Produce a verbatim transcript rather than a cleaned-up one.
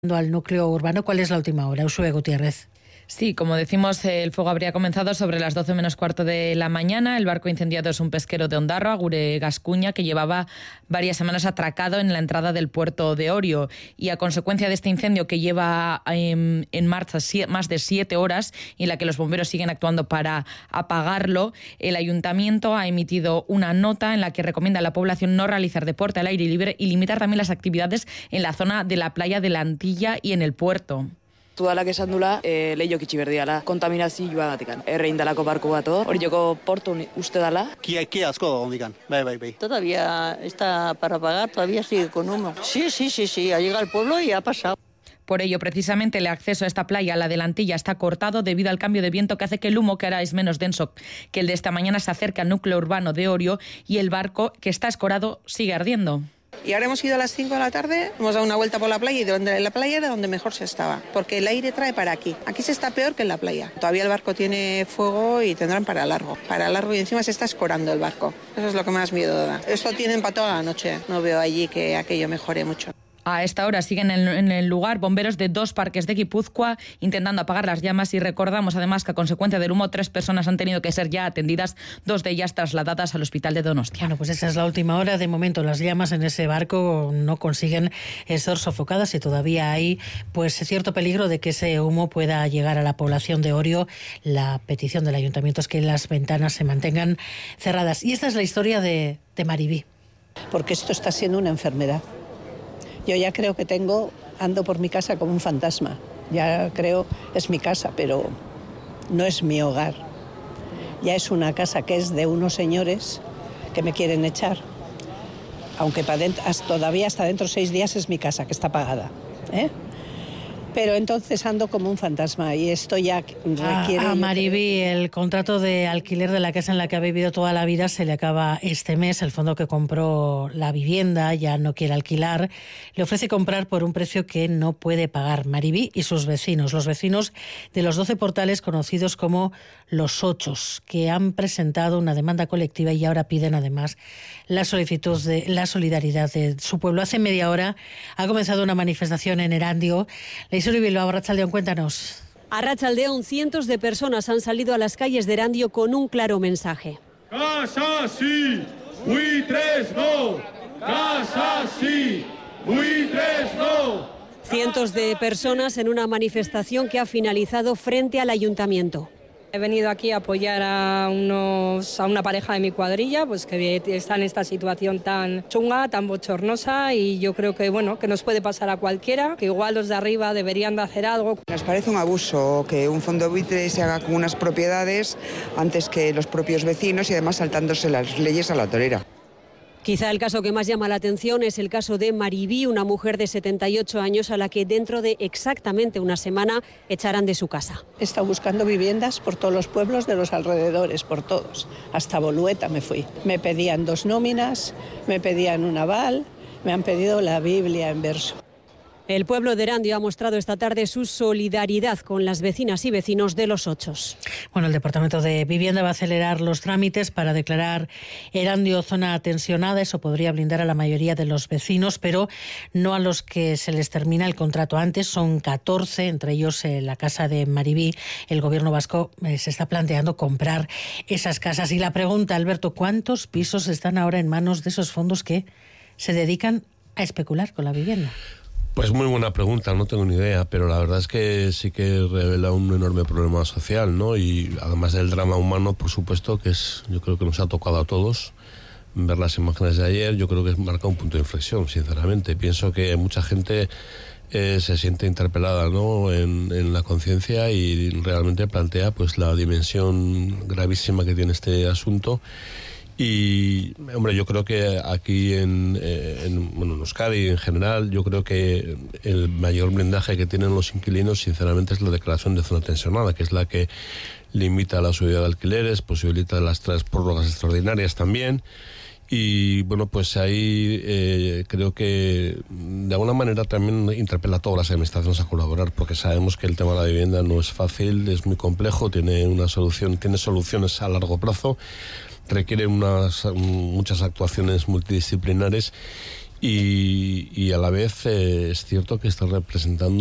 al núcleo urbano. ¿Cuál es la última hora? Uxue Gutiérrez. Sí, como decimos, el fuego habría comenzado sobre las doce menos cuarto de la mañana. El barco incendiado es un pesquero de Ondarroa, Gure Gascuña, que llevaba varias semanas atracado en la entrada del puerto de Orio. Y a consecuencia de este incendio, que lleva en, en marcha más de siete horas y en la que los bomberos siguen actuando para apagarlo, el ayuntamiento ha emitido una nota en la que recomienda a la población no realizar deporte al aire libre y limitar también las actividades en la zona de la playa de la Antilla y en el puerto. Udalak esan dula, e, lehiok itxi berdiala, kontaminazioagatik. Errein dalako barku bat hor, hori joko portu uste dala. Kia, kia asko ondikan, bai, bai, bai. Todavía está para pagar, todavía sigue con humo. Sí, sí, sí, sí, ha llegado al pueblo y ha pasado. Por ello, precisamente, el acceso a esta playa, a la de la Antilla, está cortado debido al cambio de viento que hace que el humo, que ahora es menos denso que el de esta mañana, se acerque al núcleo urbano de Orio y el barco, que está escorado, sigue ardiendo. Y ahora hemos ido a las cinco de la tarde, hemos dado una vuelta por la playa y de donde la playa era donde mejor se estaba, porque el aire trae para aquí. Aquí se está peor que en la playa. Todavía el barco tiene fuego y tendrán para largo. Para largo y encima se está escorando el barco. Eso es lo que más miedo da. Esto tienen para toda la noche. No veo allí que aquello mejore mucho. A esta hora siguen en el, en el lugar bomberos de dos parques de Guipúzcoa intentando apagar las llamas y recordamos además que a consecuencia del humo tres personas han tenido que ser ya atendidas, dos de ellas trasladadas al hospital de Donostia. Bueno, pues esa es la última hora. De momento las llamas en ese barco no consiguen ser sofocadas y todavía hay pues cierto peligro de que ese humo pueda llegar a la población de Orio. La petición del ayuntamiento es que las ventanas se mantengan cerradas. Y esta es la historia de, de Maribí. Porque esto está siendo una enfermedad. Yo ya creo que tengo, ando por mi casa como un fantasma. Ya creo, es mi casa, pero no es mi hogar. Ya es una casa que es de unos señores que me quieren echar. Aunque para dentro, todavía hasta dentro de seis días es mi casa, que está pagada, ¿eh? Pero entonces ando como un fantasma y esto ya requiere... A, a Maribí, el contrato de alquiler de la casa en la que ha vivido toda la vida se le acaba este mes. El fondo que compró la vivienda ya no quiere alquilar. Le ofrece comprar por un precio que no puede pagar. Maribí y sus vecinos, los vecinos de los doce portales conocidos como Los Ochos, que han presentado una demanda colectiva y ahora piden además la solicitud de la solidaridad de su pueblo. Hace media hora ha comenzado una manifestación en Erandio. La Isuri Bilbao, Arratsaldeon, cuéntanos. Arratsaldeon, cientos de personas han salido a las calles de Erandio con un claro mensaje. Casa sí, buitres no. Casa sí, buitres no. Cientos de personas en una manifestación que ha finalizado frente al ayuntamiento. He venido aquí a apoyar a, unos, a una pareja de mi cuadrilla, pues que está en esta situación tan chunga, tan bochornosa, y yo creo que bueno, que nos puede pasar a cualquiera, que igual los de arriba deberían de hacer algo. Nos parece un abuso que un fondo buitre se haga con unas propiedades antes que los propios vecinos y además saltándose las leyes a la torera. Quizá el caso que más llama la atención es el caso de Maribí, una mujer de setenta y ocho años a la que dentro de exactamente una semana echarán de su casa. He estado buscando viviendas por todos los pueblos de los alrededores, por todos. Hasta Bolueta me fui. Me pedían dos nóminas, me pedían un aval, me han pedido la Biblia en verso. El pueblo de Erandio ha mostrado esta tarde su solidaridad con las vecinas y vecinos de Los Ochos. Bueno, el Departamento de Vivienda va a acelerar los trámites para declarar Erandio zona tensionada. Eso podría blindar a la mayoría de los vecinos, pero no a los que se les termina el contrato antes. Son catorce, entre ellos eh, la casa de Maribí. El gobierno vasco eh, se está planteando comprar esas casas. Y la pregunta, Alberto, ¿cuántos pisos están ahora en manos de esos fondos que se dedican a especular con la vivienda? Pues muy buena pregunta, no tengo ni idea, pero la verdad es que sí que revela un enorme problema social, ¿no? Y además del drama humano, por supuesto, que es, yo creo que nos ha tocado a todos ver las imágenes de ayer. Yo creo que marca un punto de inflexión, sinceramente. Pienso que mucha gente eh, se siente interpelada, ¿no?, en, en la conciencia y realmente plantea pues la dimensión gravísima que tiene este asunto. Y, hombre, yo creo que aquí en, en, bueno, en Euskadi en general, yo creo que el mayor blindaje que tienen los inquilinos, sinceramente, es la declaración de zona tensionada, que es la que limita la subida de alquileres, posibilita las tres prórrogas extraordinarias también. Y, bueno, pues ahí eh, creo que de alguna manera también interpela a todas las administraciones a colaborar, porque sabemos que el tema de la vivienda no es fácil, es muy complejo, tiene una solución, tiene soluciones a largo plazo, requiere unas, muchas actuaciones multidisciplinares y, y a la vez eh, es cierto que está representando